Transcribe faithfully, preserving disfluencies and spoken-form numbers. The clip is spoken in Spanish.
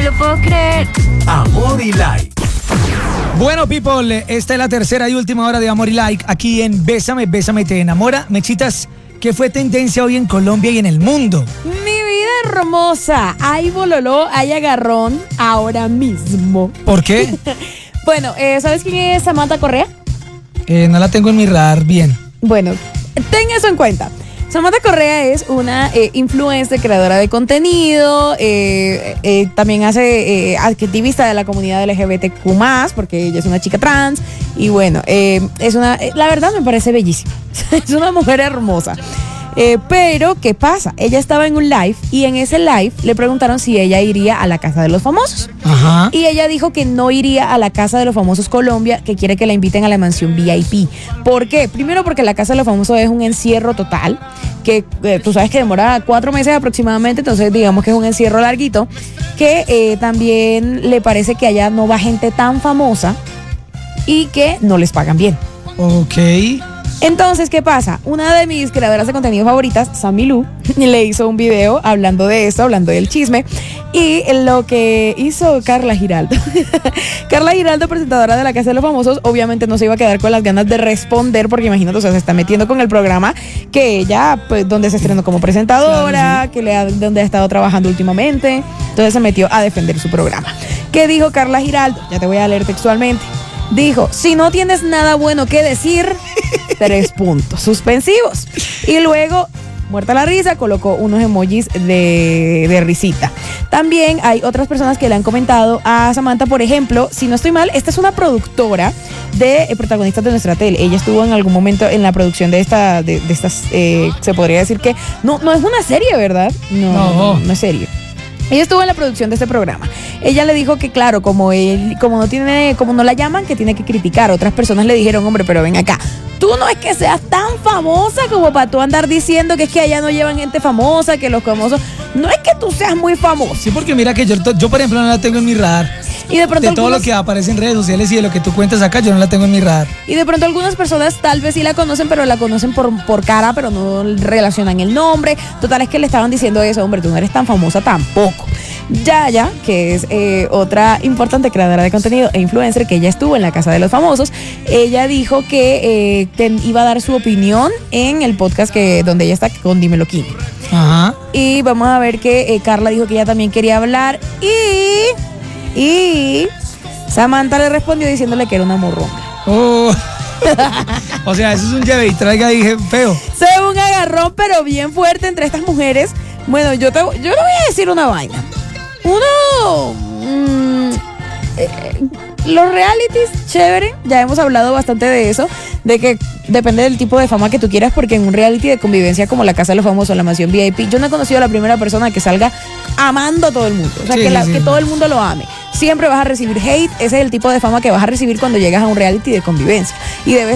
me lo puedo creer. Amor y Like. Bueno, people, esta es la tercera y última hora de Amor y Like aquí en Bésame, Bésame, te enamora. Mechitas, ¿qué fue tendencia hoy en Colombia y en el mundo? Mi vida hermosa, hay bololó, hay agarrón ahora mismo. ¿Por qué? Bueno, eh, ¿sabes quién es Samantha Correa? Eh, no la tengo en mi radar bien. Bueno, ten eso en cuenta. Samantha Correa es una eh, influencer, creadora de contenido, eh, eh, también hace eh, activista de la comunidad L G B T Q más, porque ella es una chica trans. Y bueno, eh, es una, eh, la verdad me parece bellísima. Es una mujer hermosa. Eh, pero, ¿qué pasa? Ella estaba en un live y en ese live le preguntaron si ella iría a la Casa de los Famosos. Ajá. Y ella dijo que no iría a la Casa de los Famosos Colombia, que quiere que la inviten a la mansión V I P. ¿Por qué? Primero porque la Casa de los Famosos es un encierro total, que eh, tú sabes que demora cuatro meses aproximadamente, entonces digamos que es un encierro larguito, que eh, también le parece que allá no va gente tan famosa y que no les pagan bien. Ok. Entonces, ¿qué pasa? Una de mis creadoras de contenido favoritas, Sammy Lu, le hizo un video hablando de esto, hablando del chisme, y lo que hizo Carla Giraldo. Carla Giraldo, presentadora de la Casa de los Famosos, obviamente no se iba a quedar con las ganas de responder, porque imagínate, o sea, se está metiendo con el programa que ella, pues, donde se estrenó como presentadora, claro, sí, que le ha, donde ha estado trabajando últimamente, entonces se metió a defender su programa. ¿Qué dijo Carla Giraldo? Ya te voy a leer textualmente. Dijo, si no tienes nada bueno que decir, tres puntos suspensivos. Y luego, muerta la risa, colocó unos emojis de, de risita. También hay otras personas que le han comentado a Samantha, por ejemplo, si no estoy mal, esta es una productora de eh, protagonistas de nuestra tele. Ella estuvo en algún momento en la producción de esta, de, de estas, eh, se podría decir que, no, no es una serie, ¿verdad? No, no, no, no es serie. Ella estuvo en la producción de este programa. Ella le dijo que, claro, como él, como no tiene, como no la llaman, que tiene que criticar. Otras personas le dijeron, hombre, pero ven acá. Tú no es que seas tan famosa como para tú andar diciendo que es que allá no llevan gente famosa, que los famosos. No es que tú seas muy famoso. Sí, porque mira que yo, yo por ejemplo, no la tengo en mi radar. Y de pronto de todo algunos, lo que aparece en redes sociales y de lo que tú cuentas acá, yo no la tengo en mi radar. Y de pronto algunas personas tal vez sí la conocen, pero la conocen por, por cara, pero no relacionan el nombre. Total, es que le estaban diciendo eso, hombre, tú no eres tan famosa tampoco. Yaya, que es eh, otra importante creadora de contenido e influencer, que ella estuvo en la Casa de los Famosos, ella dijo que eh, ten, iba a dar su opinión en el podcast que donde ella está con Dímelo King. Ajá. Y vamos a ver que eh, Carla dijo que ella también quería hablar y, y Samantha le respondió diciéndole que era una morronga. Oh. O sea, eso es un lleve y traiga ahí feo. Se ve un agarrón, pero bien fuerte entre estas mujeres. Bueno, yo, te, yo le voy a decir una vaina. Uno, mmm, eh, los realities, chévere, ya hemos hablado bastante de eso, de que depende del tipo de fama que tú quieras, porque en un reality de convivencia como la Casa de los Famosos, la mansión V I P, yo no he conocido a la primera persona que salga amando a todo el mundo, o sea, sí, que, la, sí. que todo el mundo lo ame. Siempre vas a recibir hate, ese es el tipo de fama que vas a recibir cuando llegas a un reality de convivencia, y debe,